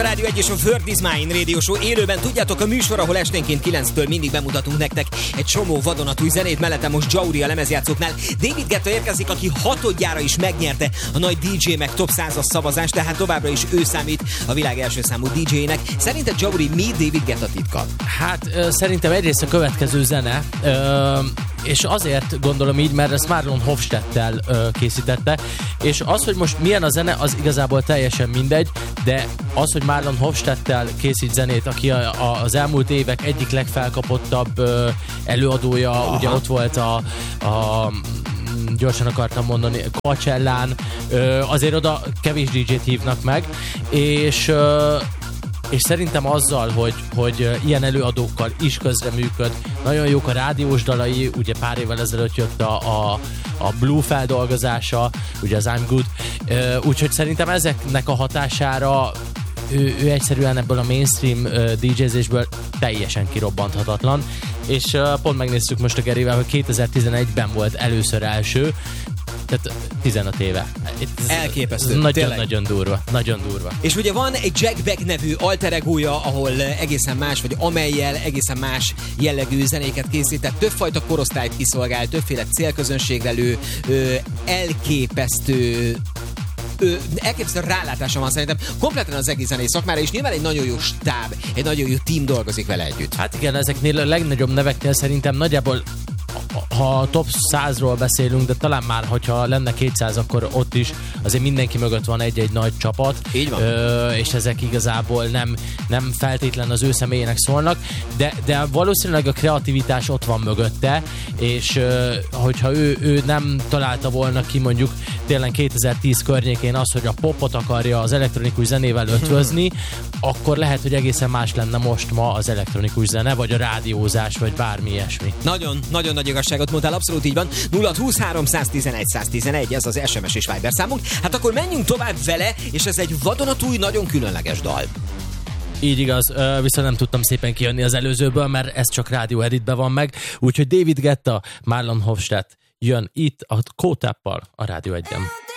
Rádió 1 és a World is Mine Radio Show élőben, tudjátok, a műsor, ahol esténként 9-től mindig bemutatunk nektek egy csomó vadonatúj zenét. Mellettem most Jauri a lemezjátszóknál. David Guetta érkezik, aki hatodjára is megnyerte a nagy DJ meg Top 100-as szavazást, tehát továbbra is ő számít a világ első számú DJ-nek. Szerinted, Jauri, mi David Guetta titka? Hát szerintem egyrészt a következő zene, és azért gondolom így, mert ezt Marlon Hofstadttel készítette, és az, hogy most milyen a zene, az igazából teljesen mindegy, de az, hogy Marlon Hofstadttel készít zenét, aki az elmúlt évek egyik legfelkapottabb előadója, aha, ugye ott volt a gyorsan akartam mondani, Coachellán, azért oda kevés DJ-t hívnak meg, és szerintem azzal, hogy ilyen előadókkal is közreműköd, nagyon jók a rádiós dalai, ugye pár évvel ezelőtt jött a Blue feldolgozása, ugye az I'm Good, úgyhogy szerintem ezeknek a hatására ő egyszerűen ebből a mainstream DJ-zésből teljesen kirobbanthatatlan, és pont megnéztük most a Gerivel, hogy 2011-ben volt először első, tehát 15 éve. Elképesztő. Nagyon durva. Nagyon durva. És ugye van egy Jack Beck nevű alter egója, ahol egészen más, vagy amellyel egészen más jellegű zenéket készített, többfajta korosztályt kiszolgál, többféle célközönségre lő, elképesztő rálátása van szerintem kompletten az egész zenei szakmára, és nyilván egy nagyon jó stáb, egy nagyon jó team dolgozik vele együtt. Hát igen, ezeknél a legnagyobb neveknél szerintem nagyjából, ha top 100-ról beszélünk, de talán már, hogyha lenne 200, akkor ott is azért mindenki mögött van egy-egy nagy csapat. Így van. És ezek igazából nem feltétlen az ő személyének szólnak, de valószínűleg a kreativitás ott van mögötte, és hogyha ő nem találta volna ki mondjuk tényleg 2010 környékén az, hogy a popot akarja az elektronikus zenével ötvözni, akkor lehet, hogy egészen más lenne most ma az elektronikus zene, vagy a rádiózás, vagy bármi ilyesmi. Nagyon nagy igazságot mondtál, abszolút így van. 0-23 111 111, ez az SMS és Viber számunk. Hát akkor menjünk tovább vele, és ez egy vadonatúj, nagyon különleges dal. Így igaz, viszont nem tudtam szépen kijönni az előzőből, mert ez csak rádió editben van meg, úgyhogy David Guetta, Marlon Hofstadt jön itt a K-Tappal a Rádió 1-en.